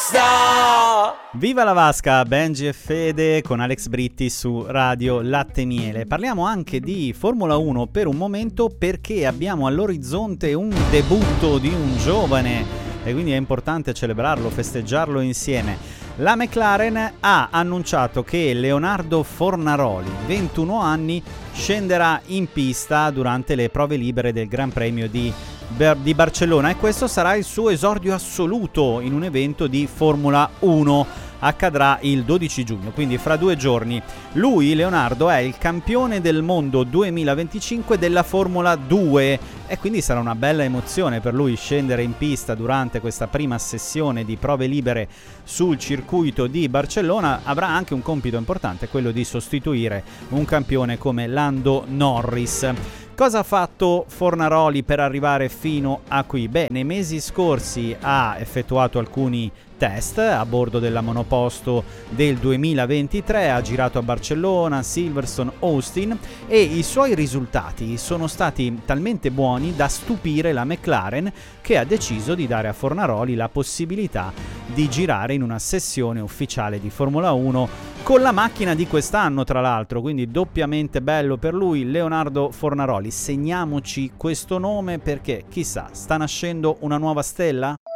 Basta! Viva la Vasca, Benji e Fede con Alex Britti su Radio Latte Miele. Parliamo anche di Formula 1 per un momento, perché abbiamo all'orizzonte un debutto di un giovane e quindi è importante celebrarlo, festeggiarlo insieme. La McLaren ha annunciato che Leonardo Fornaroli, 21 anni, scenderà in pista durante le prove libere del Gran Premio di Barcellona, e questo sarà il suo esordio assoluto in un evento di Formula 1. Accadrà il 12 giugno, quindi fra 2 giorni. Lui, Leonardo, è il campione del mondo 2025 della Formula 2 e quindi sarà una bella emozione per lui scendere in pista durante questa prima sessione di prove libere sul circuito di Barcellona. Avrà anche un compito importante, quello di sostituire un campione come Lando Norris. Cosa ha fatto Fornaroli per arrivare fino a qui? Beh, nei mesi scorsi ha effettuato alcuni test a bordo della monoposto del 2023, ha girato a Barcellona, Silverstone, Austin, e i suoi risultati sono stati talmente buoni da stupire la McLaren, che ha deciso di dare a Fornaroli la possibilità di girare in una sessione ufficiale di Formula 1 con la macchina di quest'anno, tra l'altro, quindi doppiamente bello per lui. Leonardo Fornaroli, segniamoci questo nome perché chissà, sta nascendo una nuova stella?